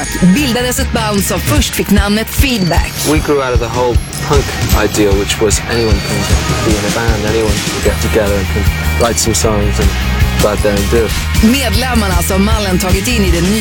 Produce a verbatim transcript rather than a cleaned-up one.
året bildades ett band som först fick namnet Feedback. We grew out of the whole punk idea, which was anyone can be in a band, anyone can get together and can write some songs and go out there and do it. Medlemmarna som Mallen tagit in i den